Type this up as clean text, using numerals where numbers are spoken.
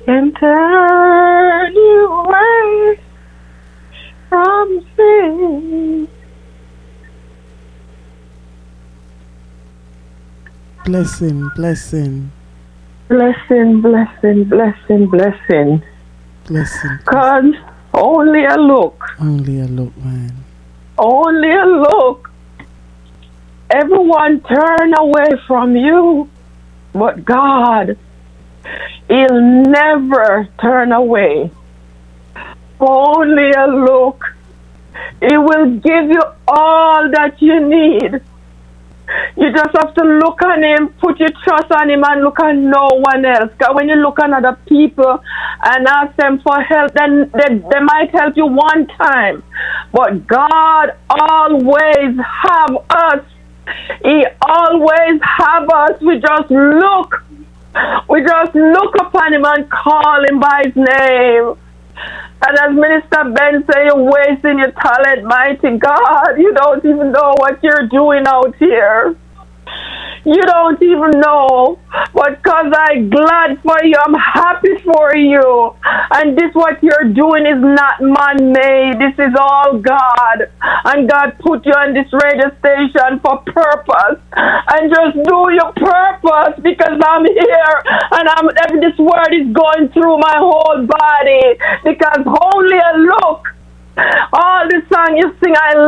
can turn you away from sin. Blessing, blessing, Blessing, blessing, blessing, blessing. blessing. Cause only a look, Only a look, man. only a look. Everyone turn away from you, but God, He'll never turn away. Only a look. He will give you all that you need. You just have to look on Him, put your trust on Him, and look on no one else. Because when you look on other people and ask them for help, then they might help you one time. But God always have us. He always have us. We just look. We just look upon Him and call Him by His name. And as Minister Ben said, you're wasting your talent, mighty God. You don't even know what you're doing out here. You don't even know. But because I'm glad for you, I'm happy for you. And this what you're doing is not man-made. This is all God. And God put you on this radio station for purpose. And just do your purpose because I'm here. And this word is going through my whole body. Because only a look. All the song you sing, I